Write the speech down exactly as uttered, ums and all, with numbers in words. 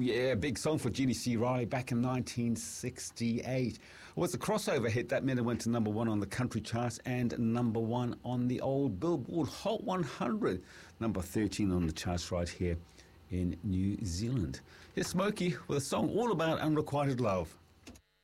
Yeah, big song for Jeannie C. Riley back in nineteen sixty-eight. It was a crossover hit. That meant it went to number one on the country charts and number one on the old Billboard Hot one hundred. Number thirteen on the charts right here in New Zealand. Here's Smokey with a song all about unrequited love.